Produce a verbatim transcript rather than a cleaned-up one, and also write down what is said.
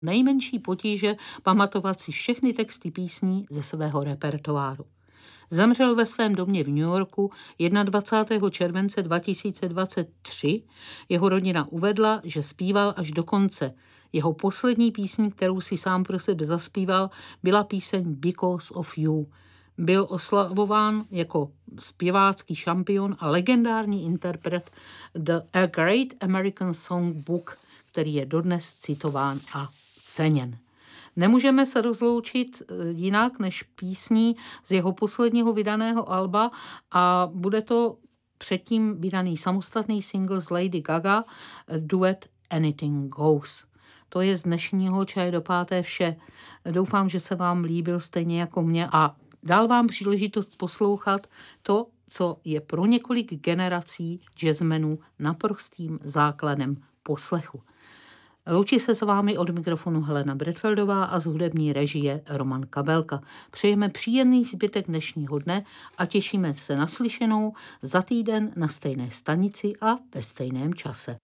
nejmenší potíže pamatovat si všechny texty písní ze svého repertoáru. Zemřel ve svém domě v New Yorku dvacátého prvního července dva tisíce dvacet tři. Jeho rodina uvedla, že zpíval až do konce. Jeho poslední písní, kterou si sám pro sebe zaspíval, byla píseň Because of You. Byl oslavován jako zpěvácký šampion a legendární interpret The A Great American Songbook, který je dodnes citován a ceněn. Nemůžeme se rozloučit jinak než písní z jeho posledního vydaného alba a bude to předtím vydaný samostatný single z Lady Gaga, duet Anything Goes. To je z dnešního Čaje do páté vše. Doufám, že se vám líbil stejně jako mě a dal vám příležitost poslouchat to, co je pro několik generací jazzmenů naprostým základem poslechu. Loučí se s vámi od mikrofonu Helena Bredfeldová a z hudební režie Roman Kabelka. Přejeme příjemný zbytek dnešního dne a těšíme se na slyšenou za týden na stejné stanici a ve stejném čase.